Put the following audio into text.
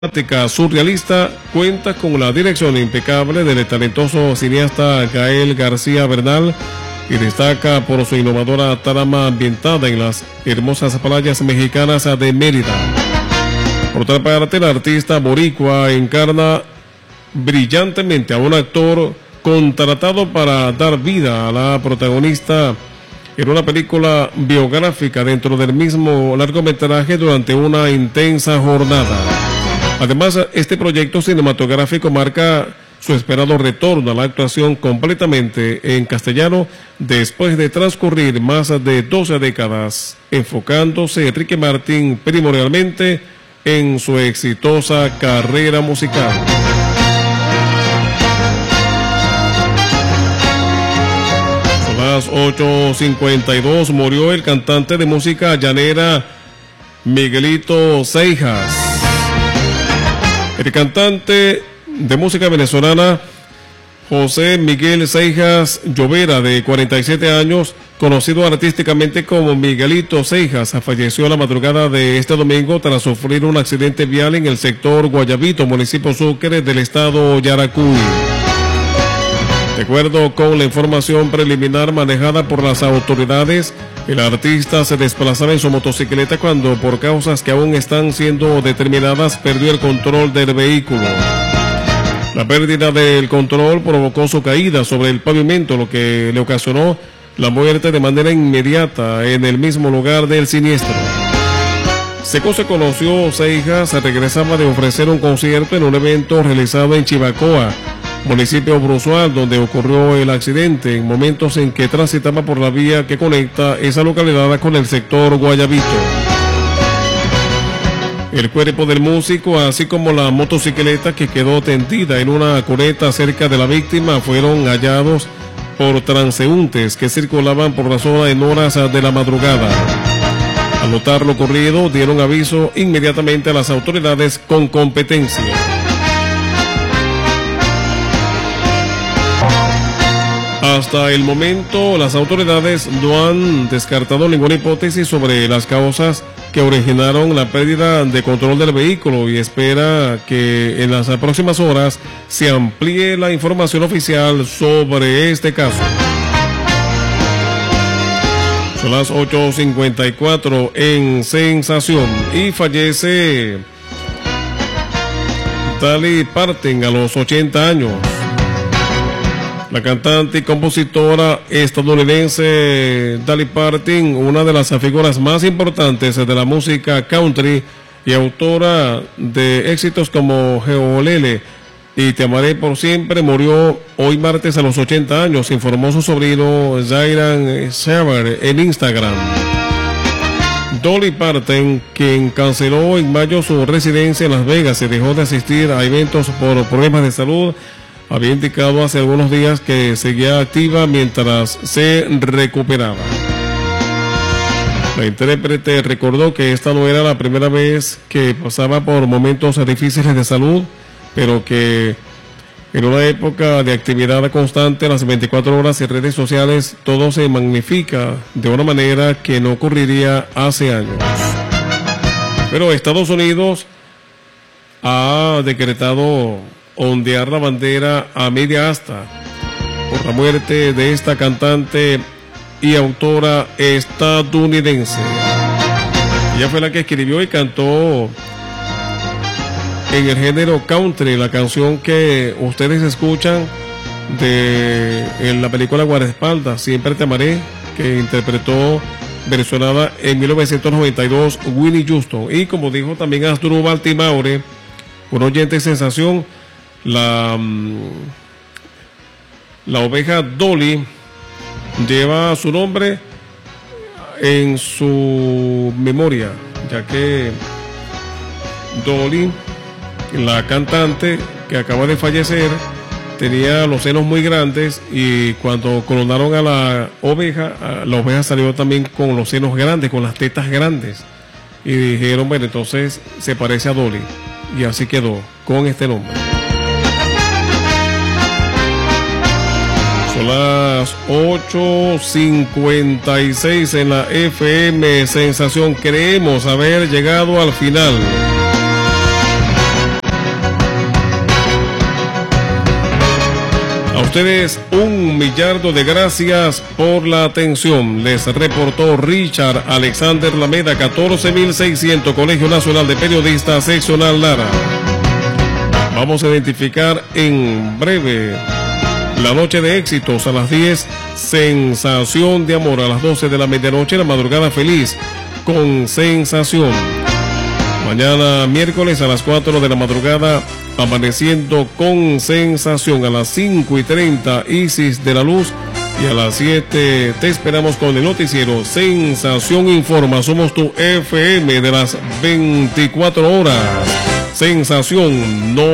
Temática surrealista cuenta con la dirección impecable del talentoso cineasta Gael García Bernal y destaca por su innovadora trama ambientada en las hermosas playas mexicanas de Mérida. Por otra parte, el artista boricua encarna brillantemente a un actor contratado para dar vida a la protagonista en una película biográfica dentro del mismo largometraje durante una intensa jornada. Además, este proyecto cinematográfico marca su esperado retorno a la actuación completamente en castellano después de transcurrir más de 12 décadas, enfocándose Enrique Martín primordialmente en su exitosa carrera musical. Son las 8:52, murió el cantante de música llanera Miguelito Seijas. El cantante de música venezolana José Miguel Seijas Llovera, de 47 años, conocido artísticamente como Miguelito Seijas, falleció la madrugada de este domingo tras sufrir un accidente vial en el sector Guayabito, municipio Sucre del estado Yaracuy. De acuerdo con la información preliminar manejada por las autoridades, el artista se desplazaba en su motocicleta cuando, por causas que aún están siendo determinadas, perdió el control del vehículo. La pérdida del control provocó su caída sobre el pavimento, lo que le ocasionó la muerte de manera inmediata en el mismo lugar del siniestro. Según se conoció, Seijas regresaba de ofrecer un concierto en un evento realizado en Chivacoa, municipio Bruzual, donde ocurrió el accidente, en momentos en que transitaba por la vía que conecta esa localidad con el sector Guayabito. El cuerpo del músico, así como la motocicleta que quedó tendida en una cuneta cerca de la víctima, fueron hallados por transeúntes que circulaban por la zona en horas de la madrugada. Al notar lo ocurrido, dieron aviso inmediatamente a las autoridades con competencia. Hasta el momento, las autoridades no han descartado ninguna hipótesis sobre las causas que originaron la pérdida de control del vehículo y espera que en las próximas horas se amplíe la información oficial sobre este caso. Son las 8:54 en Sensación y fallece Dolly Parton a los 80 años. La cantante y compositora estadounidense Dolly Parton, una de las figuras más importantes de la música country y autora de éxitos como Geolele y Te amaré por siempre, murió hoy martes a los 80 años, informó su sobrino Jairan Shever en Instagram. Dolly Parton, quien canceló en mayo su residencia en Las Vegas y dejó de asistir a eventos por problemas de salud, había indicado hace algunos días que seguía activa mientras se recuperaba. La intérprete recordó que esta no era la primera vez que pasaba por momentos difíciles de salud, pero que en una época de actividad constante, las 24 horas en redes sociales, todo se magnifica de una manera que no ocurriría hace años. Pero Estados Unidos ha decretado ondear la bandera a media asta por la muerte de esta cantante y autora estadounidense. Ella fue la que escribió y cantó en el género country la canción que ustedes escuchan en la película Guardaespaldas, Siempre te amaré, que interpretó, versionada en 1992, Whitney Houston. Y como dijo también Asdrúbal Timaure, un oyente de Sensación, la oveja Dolly lleva su nombre en su memoria, ya que Dolly, la cantante que acaba de fallecer, tenía los senos muy grandes y cuando clonaron a la oveja salió también con los senos grandes, con las tetas grandes, y dijeron, bueno, entonces se parece a Dolly, y así quedó con este nombre. Son las 8:56 en la FM Sensación. Creemos haber llegado al final. ustedes 1.000.000 de gracias por la atención. Les reportó Richard Alexander Lameda, 14.600, Colegio Nacional de Periodistas, Seccional Lara. Vamos a identificar en breve la noche de éxitos a las 10, Sensación de Amor a las 12 de la medianoche, la madrugada feliz con Sensación. Mañana miércoles a las 4 de la madrugada, Amaneciendo con Sensación. A las 5:30, Isis de la Luz. Y a las 7 te esperamos con el noticiero Sensación Informa. Somos tu FM de las 24 horas. Sensación no